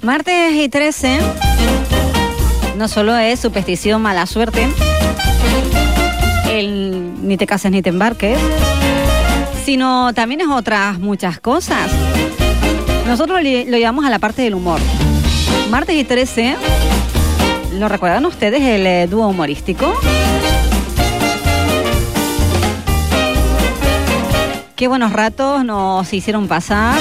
Martes y 13 no solo es superstición, mala suerte, el ni te cases ni te embarques, sino también es otras muchas cosas. Nosotros lo llevamos a la parte del humor. Martes y 13, ¿lo recuerdan ustedes el dúo humorístico? Qué buenos ratos nos hicieron pasar.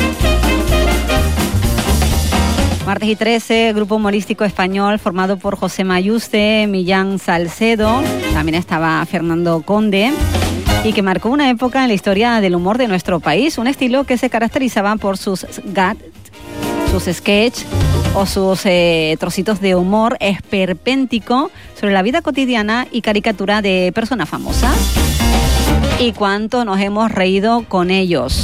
Martes y 13, grupo humorístico español formado por José Mayuste, Millán Salcedo, también estaba Fernando Conde, y que marcó una época en la historia del humor de nuestro país, un estilo que se caracterizaba por sus gags, sus sketches o sus trocitos de humor esperpéntico sobre la vida cotidiana y caricatura de personas famosas. Y cuánto nos hemos reído con ellos.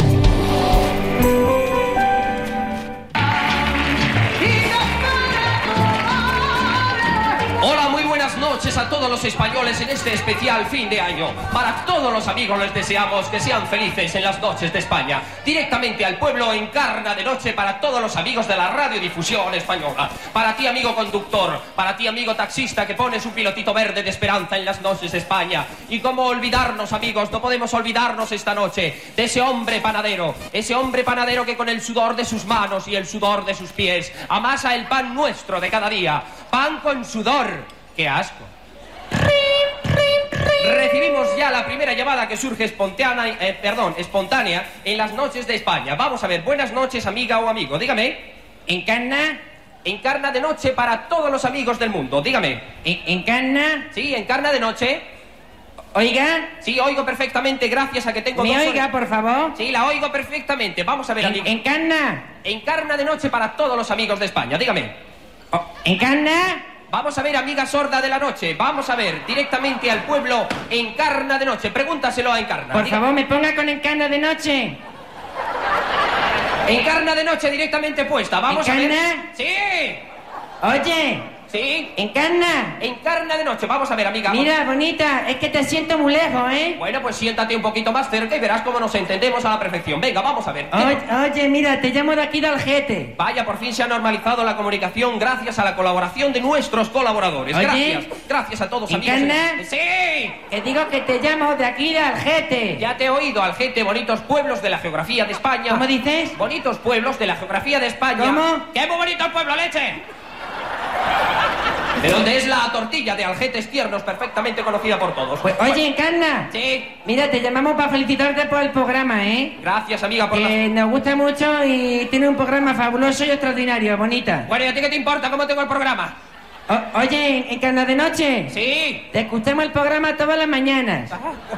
A todos los españoles en este especial fin de año. Para todos los amigos les deseamos que sean felices en las noches de España. Directamente al pueblo Encarna de Noche para todos los amigos de la radiodifusión española. Para ti, amigo conductor, para ti, amigo taxista que pones un pilotito verde de esperanza en las noches de España. Y cómo olvidarnos, amigos, no podemos olvidarnos esta noche de ese hombre panadero que con el sudor de sus manos y el sudor de sus pies amasa el pan nuestro de cada día. Pan con sudor. ¡Qué asco! Recibimos ya la primera llamada que surge espontánea en las noches de España. Vamos a ver, buenas noches, amiga o amigo. Dígame. Encarna de Noche para todos los amigos del mundo. Dígame. ¿Encarna? Sí, Encarna de Noche. ¿Oiga? Sí, oigo perfectamente, gracias a que tengo ¿Me oiga, por favor? Sí, la oigo perfectamente. Vamos a ver, amigo. ¿Encarna? Encarna de Noche para todos los amigos de España. Dígame. ¿Encarna? Vamos a ver, amiga sorda de la noche. Vamos a ver, directamente al pueblo Encarna de Noche. Pregúntaselo a Encarna. Por favor, me ponga con Encarna de Noche. Encarna de Noche directamente puesta. Vamos a ver. ¿Encarna? Sí. Oye. Sí. ¿Encarna? Encarna de Noche. Vamos a ver, amiga. Mira, bonita, es que te siento muy lejos, ¿eh? Bueno, pues siéntate un poquito más cerca y verás cómo nos entendemos a la perfección. Venga, vamos a ver. Oye, mira, te llamo de aquí de Algete. Vaya, por fin se ha normalizado la comunicación gracias a la colaboración de nuestros colaboradores. Oye. Gracias a todos, ¿Encarna? amigos. Sí. Que digo que te llamo de aquí de Algete. Ya te he oído, Algete, bonitos pueblos de la geografía de España. ¿Cómo dices? Bonitos pueblos de la geografía de España. ¿Cómo? ¡Qué muy bonito el pueblo, leche! De donde es la tortilla de Algetes tiernos, perfectamente conocida por todos. Pues, oye, Encarna. Sí. Mira, te llamamos para felicitarte por el programa, ¿eh? Gracias, amiga, por nos gusta mucho y tiene un programa fabuloso y extraordinario, bonita. Bueno, ¿y a ti qué te importa cómo tengo el programa? Oye, ¿Encarna de Noche? Sí. Te escuchamos el programa todas las mañanas.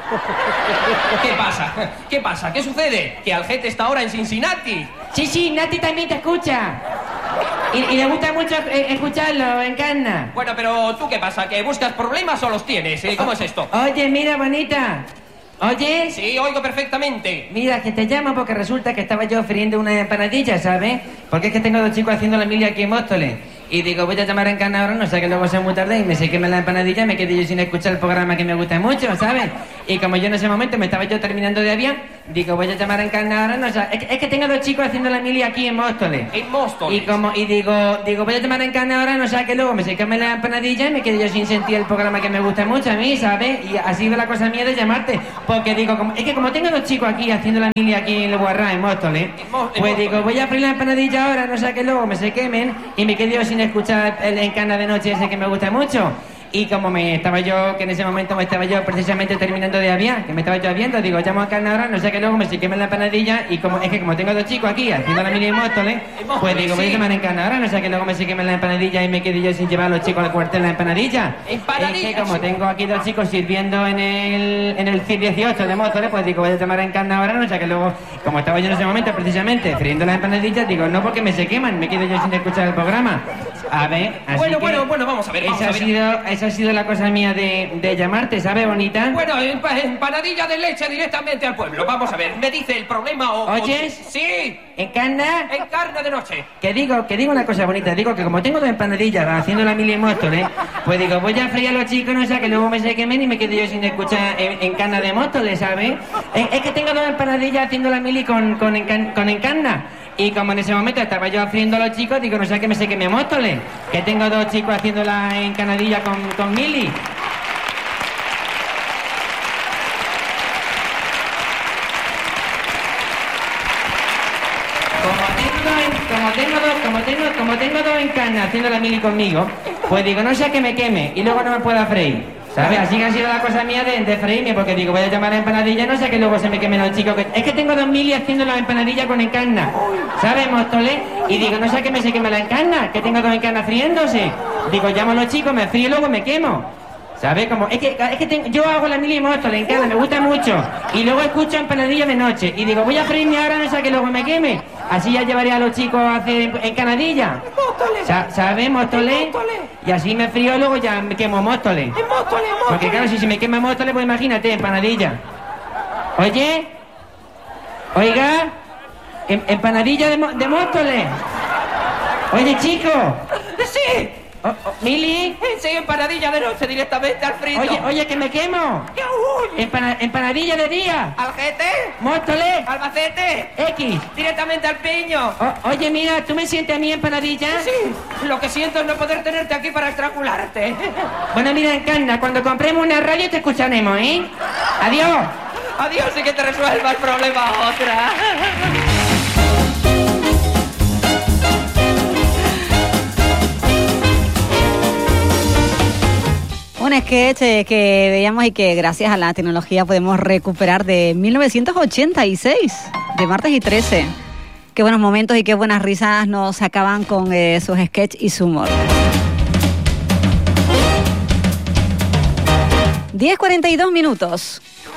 ¿Qué pasa? ¿Qué pasa? ¿Qué sucede? Que Algete está ahora en Cincinnati. Sí, Nati también te escucha. Y le gusta mucho escucharlo, Encarna. Bueno, pero ¿tú qué pasa? ¿Que buscas problemas o los tienes? ¿Cómo es esto? Oye, mira, bonita. ¿Oye? Sí, oigo perfectamente. Mira, que te llamo porque resulta que estaba yo friendo una empanadilla, ¿sabes? Porque es que tengo 2 chicos haciendo la mili aquí en Móstoles. Y digo, voy a llamar a Encarna ahora, no sé, que luego sea muy tarde y me sé queme la empanadilla y me quedé yo sin escuchar el programa que me gusta mucho, ¿sabes? Y como yo en ese momento me estaba yo terminando de avión, digo, voy a llamar a Encarna ahora, no sé, es que tengo 2 chicos haciendo la mili aquí en Móstoles. En Móstoles. Y digo, voy a llamar a Encarna ahora, no sé, que luego me sé queme la empanadilla y me quedé yo sin sentir el programa que me gusta mucho a mí, ¿sabes? Y así va la cosa mía de llamarte, porque digo, como tengo 2 chicos aquí haciendo la mili aquí en el Guarrá, en Móstoles, pues digo, voy a freír la empanadilla ahora, no sé, que luego me se quemen y me quedé yo sin escuchar el Encarna de Noche ese que me gusta mucho. Y como que en ese momento me estaba yo precisamente terminando de aviar, que me estaba yo aviando, digo, llamo a Encarna ahora, no sé, que luego me se queme la empanadilla y como tengo 2 chicos aquí haciendo la mili en Móstoles, pues digo, voy a llamar a Encarna ahora, no sé, que luego me se queme la empanadilla y me quedé yo sin llevar a los chicos al cuartel la empanadilla. Es que como tengo aquí 2 chicos sirviendo en el CIR 18 de Móstoles, pues digo, voy a llamar a Encarna ahora, no sé, que luego, como estaba yo en ese momento precisamente friendo las empanadillas, digo, no, porque me se queman, me quedo yo sin escuchar el programa. A ver, así bueno, vamos a ver. Esa ha sido la cosa mía de llamarte, ¿sabes, bonita? Bueno, empanadilla de leche directamente al pueblo. Vamos a ver, ¿me dice el problema o...? ¿Oyes? Sí. ¿Encarna? Encarna de Noche. Que digo una cosa bonita. Digo que como tengo 2 empanadillas haciendo la mili en Móstoles, pues digo, voy a freír a los chicos, no sé, que luego me se quemen y me quedo yo sin escuchar Encarna de Móstoles, ¿sabes? Es que tengo 2 empanadillas haciendo la mili con Encarna. Y como en ese momento estaba yo haciendo a los chicos, digo, no sé que me sé que me Móstoles, que tengo 2 chicos haciéndola en Canadilla con Mili. Como tengo 2 en Cannes haciendo la Mili conmigo, pues digo, no sé que me queme y luego no me pueda freír, ¿sabes? Así que ha sido la cosa mía de freírme, porque digo, voy a llamar a la empanadilla, no sé que luego se me quemen los chicos. Es que tengo 2 Mili haciendo la empanadilla con encarna, ¿sabes, Móstoles? Y digo, no sé que me se queme la encarna, que tengo 2 encarnas friéndose. Digo, llamo a los chicos, me frío y luego me quemo. ¿Sabes? Como, yo hago la Mili Móstoles en Cannes, me gusta mucho. Y luego escucho empanadilla de noche. Y digo, voy a freírme ahora, no sé que luego me queme. Así ya llevaré a los chicos a hacer empanadilla. ¿Sabes, Móstoles? Y así me frío y luego ya me quemo Móstoles. Porque claro, si se me quema Móstoles, pues imagínate, empanadilla. Oye, oiga, empanadilla de Móstoles. Oye, chico. ¡Sí! ¿Mili? Sí, empanadilla de noche directamente al frito. Oye, que me quemo. Empanadilla de día. ¿Algete? Móstoles. ¿Albacete? X. Directamente al piño. Oye, mira, ¿tú me sientes a mí empanadilla? Sí, lo que siento es no poder tenerte aquí para estrangularte. Bueno, mira, Encarna, cuando compremos una radio te escucharemos, ¿eh? Adiós. Adiós y que te resuelva el problema otra. Un sketch que veíamos y que gracias a la tecnología podemos recuperar de 1986, de Martes y 13. Qué buenos momentos y qué buenas risas nos sacaban con sus sketches y su humor. 10:42 minutos.